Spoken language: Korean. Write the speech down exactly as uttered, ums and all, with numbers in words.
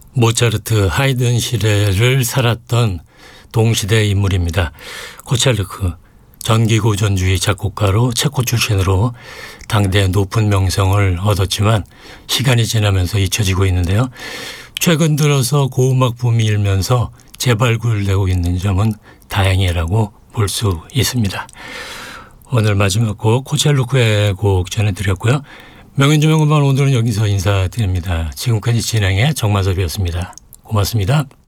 모차르트, 하이든 시대를 살았던 동시대 인물입니다. 코첼르크, 전기고전주의 작곡가로 체코 출신으로 당대 높은 명성을 얻었지만 시간이 지나면서 잊혀지고 있는데요. 최근 들어서 고음악 붐이 일면서 재발굴되고 있는 점은 다행이라고 볼 수 있습니다. 오늘 마지막 곡 코첼르크의 곡 전해드렸고요. 명인주명음반 오늘은 여기서 인사드립니다. 지금까지 진행의 정만섭이었습니다. 고맙습니다.